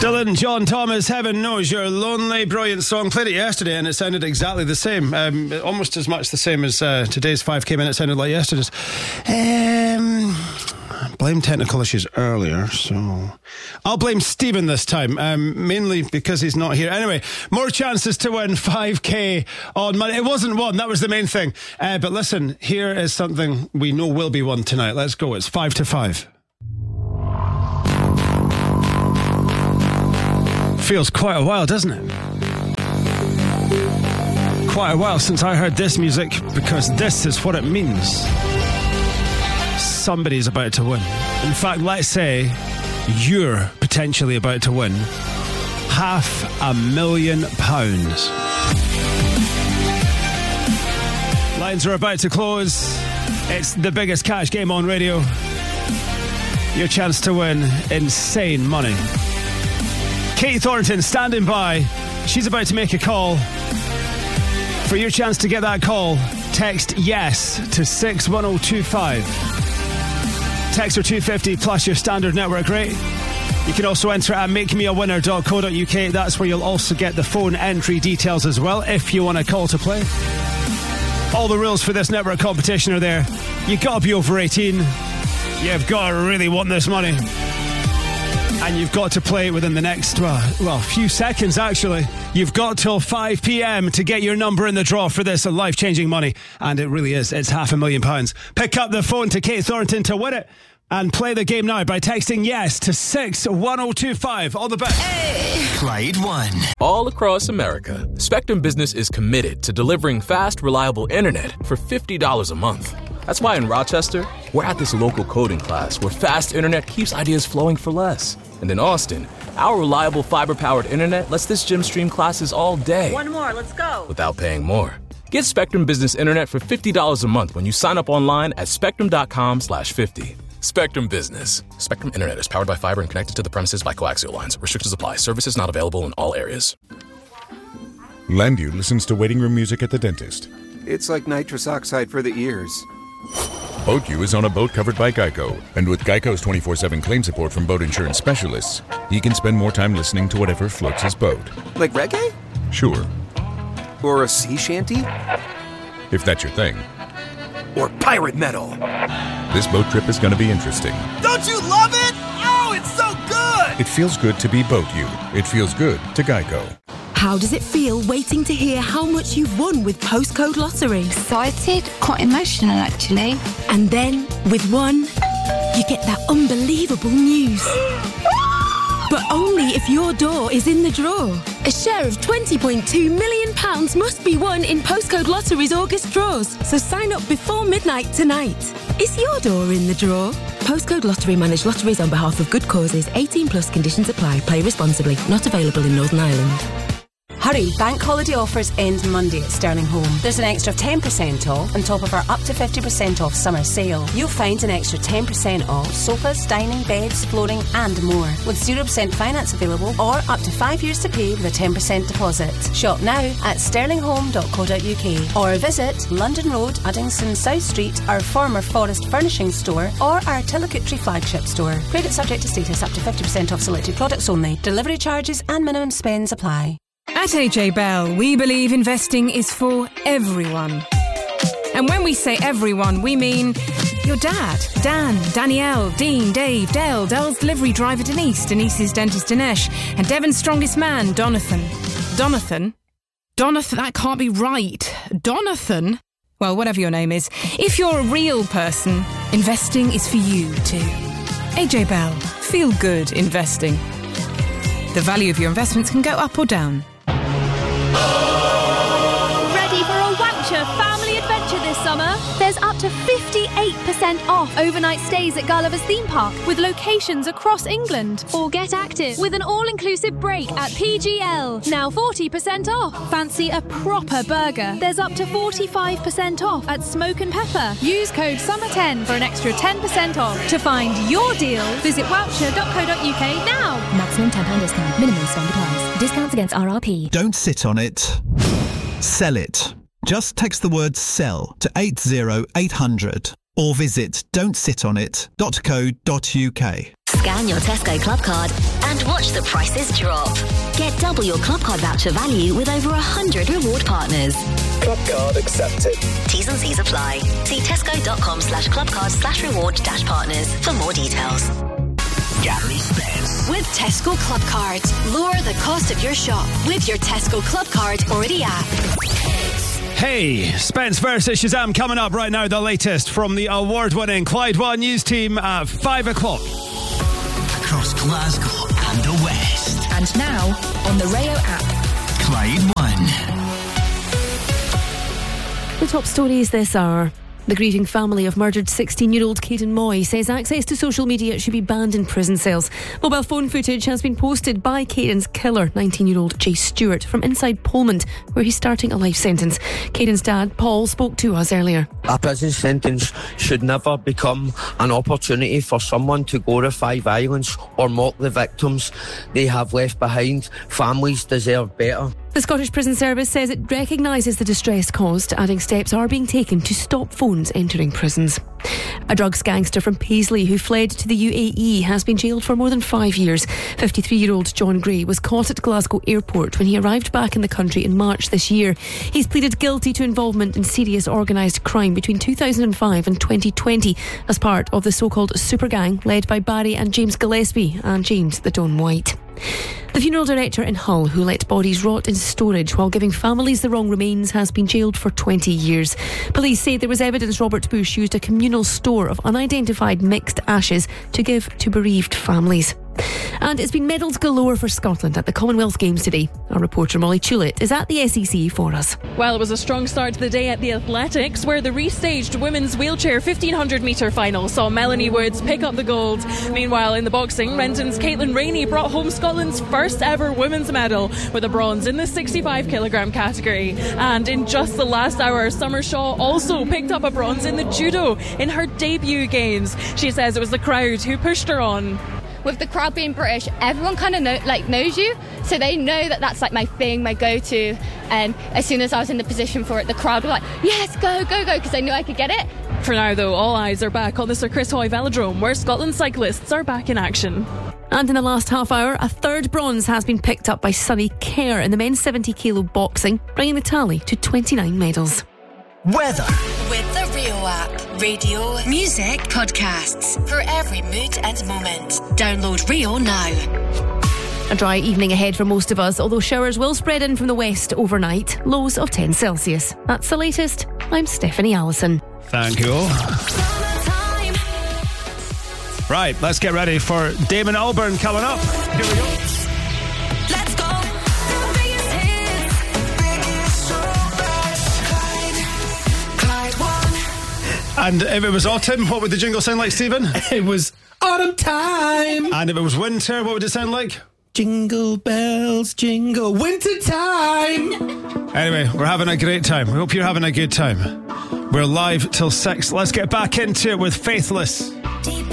Dylan, John Thomas, Heaven Knows You're Lonely. Brilliant song. Played it yesterday and it sounded exactly the same. Almost as much the same as today's 5K minute sounded like yesterday's. Blame technical issues earlier, so I'll blame Stephen this time, mainly because he's not here. Anyway, more chances to win 5K on Monday. It wasn't won, that was the main thing. But listen, here is something we know will be won tonight. Let's go. It's 5 to 5. Feels quite a while, doesn't it? Quite a while since I heard this music, because this is what it means. Somebody's about to win. In fact, let's say you're potentially about to win £500,000. Lines are about to close. It's the biggest cash game on radio. Your chance to win insane money. Kate Thornton standing by. She's about to make a call. For your chance to get that call, text YES to 61025. Text or 250 plus your standard network rate. You can also enter at makemeawinner.co.uk. That's where you'll also get the phone entry details as well if you want a call to play. All the rules for this network competition are there. You've got to be over 18. You've got to really want this money. And you've got to play within the next, few seconds actually. You've got till 5 p.m. to get your number in the draw for this life-changing money. And it really is. It's £500,000. Pick up the phone to Kate Thornton to win it. And play the game now by texting YES to 61025. All the best. Hey. Clyde One. All across America, Spectrum Business is committed to delivering fast, reliable internet for $50 a month. That's why in Rochester, we're at this local coding class where fast internet keeps ideas flowing for less. And in Austin, our reliable fiber-powered internet lets this gym stream classes all day. One more, let's go. Without paying more. Get Spectrum Business Internet for $50 a month when you sign up online at spectrum.com/50. Spectrum Business. Spectrum Internet is powered by fiber and connected to the premises by coaxial lines. Restrictions apply. Services not available in all areas. Landu listens to waiting room music at the dentist. It's like nitrous oxide for the ears. BoatU is on a boat covered by Geico, and with Geico's 24/7 claim support from boat insurance specialists, he can spend more time listening to whatever floats his boat. Like reggae? Sure. Or a sea shanty? If that's your thing. Or pirate metal? This boat trip is going to be interesting. Don't you love it? Oh, it's so good! It feels good to be BoatU. It feels good to Geico. How does it feel waiting to hear how much you've won with Postcode Lottery? Excited, quite emotional actually. And then, with one, you get that unbelievable news. But only if your door is in the draw. A share of £20.2 million must be won in Postcode Lottery's August draws. So sign up before midnight tonight. Is your door in the draw? Postcode Lottery manage lotteries on behalf of good causes. 18 plus conditions apply. Play responsibly. Not available in Northern Ireland. Hurry, bank holiday offers end Monday at Sterling Home. There's an extra 10% off on top of our up to 50% off summer sale. You'll find an extra 10% off sofas, dining, beds, flooring and more. With 0% finance available or up to 5 years to pay with a 10% deposit. Shop now at sterlinghome.co.uk or visit London Road, Uddingston South Street, our former Forest Furnishings store or our Tillicottree flagship store. Credit subject to status, up to 50% off selected products only. Delivery charges and minimum spends apply. At AJ Bell, we believe investing is for everyone. And when we say everyone, we mean your dad, Dan, Danielle, Dean, Dave, Dale, Dell's delivery driver Denise, Denise's dentist Dinesh, and Devon's strongest man, Donathan. Donathan? That can't be right. Donathan? Well, whatever your name is, if you're a real person, investing is for you too. AJ Bell, feel good investing. The value of your investments can go up or down. Ready for a Wowcher family adventure this summer? There's up to 58% off overnight stays at Gulliver's Theme Park with locations across England. Or get active with an all-inclusive break at PGL. Now 40% off. Fancy a proper burger? There's up to 45% off at Smoke and Pepper. Use code SUMMER10 for an extra 10% off. To find your deal, visit wowcher.co.uk now. Maximum £10 discount. Minimum spend applies. Discounts against RRP. Don't sit on it. Sell it. Just text the word SELL to 80800 or visit don'tsitonit.co.uk. Scan your Tesco Club card and watch the prices drop. Get double your Club card voucher value with over 100 reward partners. Club card accepted. T's and C's apply. See tesco.com/clubcard/reward-partners for more details. Gary Spence. With Tesco Club Cards, lower the cost of your shop with your Tesco Club Card or the app. Hey, Spence versus Shazam coming up right now. The latest from the award-winning Clyde One News team at 5 o'clock. Across Glasgow and the West. And now, on the Rayo app. Clyde One. The top stories this hour. The grieving family of murdered 16-year-old Caden Moy says access to social media should be banned in prison cells. Mobile phone footage has been posted by Caden's killer, 19-year-old Jay Stewart, from inside Polmont, where he's starting a life sentence. Caden's dad, Paul, spoke to us earlier. A prison sentence should never become an opportunity for someone to glorify violence or mock the victims they have left behind. Families deserve better. The Scottish Prison Service says it recognises the distress caused, adding steps are being taken to stop phones entering prisons. A drugs gangster from Paisley who fled to the UAE has been jailed for more than 5 years. 53-year-old John Gray was caught at Glasgow Airport when he arrived back in the country in March this year. He's pleaded guilty to involvement in serious organised crime between 2005 and 2020 as part of the so-called super gang led by Barry and James Gillespie and James the Don White. The funeral director in Hull, who let bodies rot in storage while giving families the wrong remains, has been jailed for 20 years. Police say there was evidence Robert Bush used a communal store of unidentified mixed ashes to give to bereaved families. And it's been medals galore for Scotland at the Commonwealth Games today. Our reporter Molly Tullett is at the SEC for us. Well, it was a strong start to the day at the athletics, where the restaged women's wheelchair 1500 metre final saw Melanie Woods pick up the gold. Meanwhile, in the boxing, Renton's Caitlin Rainey brought home Scotland's first ever women's medal with a bronze in the 65 kilogram category. And in just the last hour, Summer Shaw also picked up a bronze in the judo in her debut games. She says it was the crowd who pushed her on. With the crowd being British, everyone kind of knows you, so they know that that's like my thing, my go-to. And as soon as I was in the position for it, the crowd were like, yes, go, go, go, because they knew I could get it. For now, though, all eyes are back on the Sir Chris Hoy Velodrome, where Scotland cyclists are back in action. And in the last half hour, a third bronze has been picked up by Sonny Kerr in the men's 70 kilo boxing, bringing the tally to 29 medals. Weather. With the Rio app. Radio, music, podcasts. For every mood and moment. Download Rio now. A dry evening ahead for most of us, although showers will spread in from the west overnight. Lows of 10 Celsius. That's the latest. I'm Stephanie Allison. Thank you. Right, let's get ready for Damon Albarn coming up. Here we go. Let's go. And if it was autumn, what would the jingle sound like, Stephen? It was autumn time. And if it was winter, what would it sound like? Jingle bells, jingle, winter time. Anyway, we're having a great time. We hope you're having a good time. We're live till 6. Let's get back into it with Faithless.